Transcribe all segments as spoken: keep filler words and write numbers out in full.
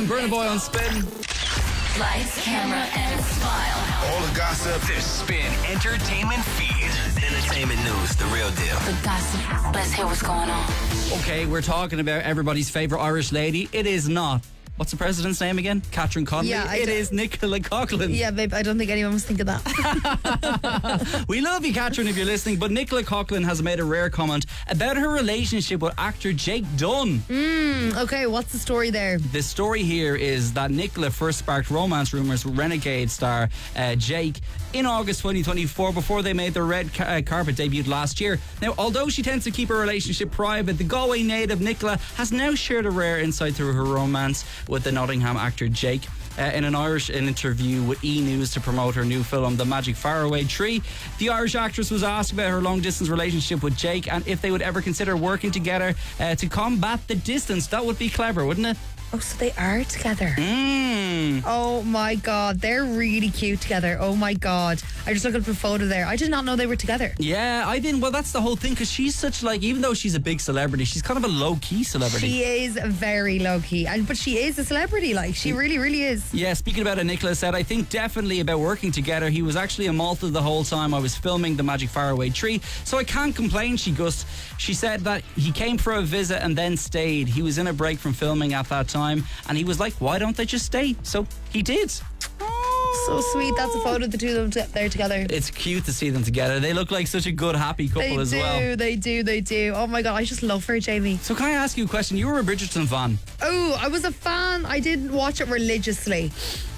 Burna Boy on Spin. Lights, camera, and smile. All the gossip. The Spin Entertainment Feed. Entertainment news, the real deal. The gossip. Let's hear what's going on. Okay, we're talking about everybody's favourite Irish lady. It is not. What's the president's name again? Catherine Conley. Yeah, I it don't- is Nicola Coughlan. Yeah, babe, I don't think anyone was thinking that. We love you, Catherine, if you're listening, but Nicola Coughlan has made a rare comment about her relationship with actor Jake Dunn. Okay, what's the story there? The story here is that Nicola first sparked romance rumours with Renegade star uh, Jake in August twenty twenty-four before they made their red ca- uh, carpet debut last year. Now, although she tends to keep her relationship private, the Galway native Nicola has now shared a rare insight through her romance with the Nottingham actor Jake. Uh, in an Irish interview with E! News to promote her new film, The Magic Faraway Tree, the Irish actress was asked about her long-distance relationship with Jake and if they would ever consider working together uh, to combat the distance. That would be clever, wouldn't it? Oh, so they are together. Mm. Oh my God, they're really cute together. Oh my God. I just looked up a photo there. I did not know they were together. Yeah, I didn't. Well, that's the whole thing, because she's such, like, even though she's a big celebrity, she's kind of a low-key celebrity. She is very low key, and but she is a celebrity. Like she really, really is. Yeah, speaking about it, Nicola said, I think definitely about working together. He was actually in Malta the whole time I was filming The Magic Faraway Tree, so I can't complain, she gushed. She said that he came for a visit and then stayed. He was in a break from filming at that time, and he was like, why don't they just stay? So he did. So sweet. That's a photo of the two of them t- there together. It's cute to see them together. They look like such a good, happy couple They as do, well. they do, they do. Oh my God, I just love her, Jamie. So can I ask you a question? You were a Bridgerton fan. Oh, I was a fan. I didn't watch it religiously.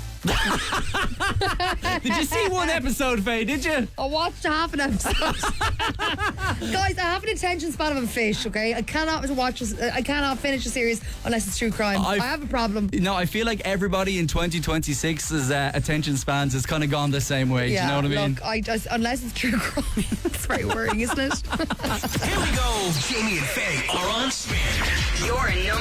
Did you see one episode, Faye? Did you? I watched half an episode. Guys, I have an attention span of a fish, okay? I cannot watch a, I cannot finish a series unless it's true crime. I've- I have a problem. No, I feel like everybody in twenty twenty-six's uh, attention spans has kind of gone the same way. Do you know what I mean? Look, I just, unless it's true crime, it's very worrying, isn't it? Here we go. Jamie and Faye are on Spin. Your number